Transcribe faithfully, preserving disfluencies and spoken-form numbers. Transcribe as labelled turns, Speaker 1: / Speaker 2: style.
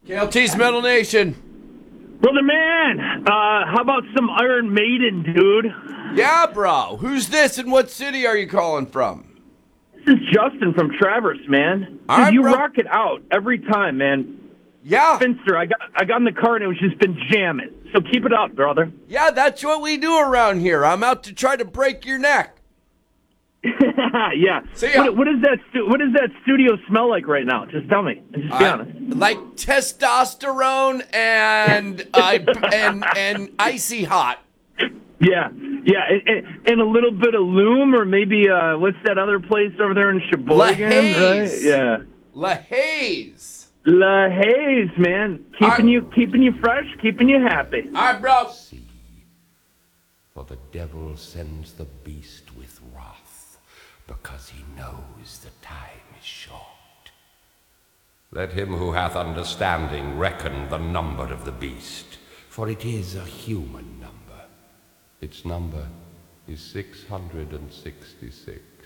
Speaker 1: K L T's Metal Nation.
Speaker 2: Brother man, uh, how about some Iron Maiden, dude?
Speaker 1: Yeah, bro. Who's this and what city are you calling from?
Speaker 2: This is Justin from Traverse, man. Dude,
Speaker 1: right,
Speaker 2: you
Speaker 1: bro.
Speaker 2: rock it out every time, man.
Speaker 1: Yeah.
Speaker 2: Finster, I got I got in the car and it was just been jamming. So keep it up, brother.
Speaker 1: Yeah, that's what we do around here. I'm out to try to break your neck.
Speaker 2: Yeah.
Speaker 1: See ya.
Speaker 2: What, what, is that stu- what does that studio smell like right now? Just tell me. Just be
Speaker 1: I-
Speaker 2: honest.
Speaker 1: Like testosterone and uh, and and icy hot.
Speaker 2: Yeah. Yeah. And, and, and a little bit of Loom, or maybe, uh, what's that other place over there in Sheboygan?
Speaker 1: LaHaze.
Speaker 2: Right? Yeah.
Speaker 1: LaHaze.
Speaker 2: La Haze, man. Keeping
Speaker 1: I-
Speaker 2: you keeping you fresh, keeping you happy.
Speaker 1: All right, bro.
Speaker 3: For the devil sends the beast with wrath, because he knows the time is short. Let him who hath understanding reckon the number of the beast, for it is a human number. Its number is six hundred and sixty-six.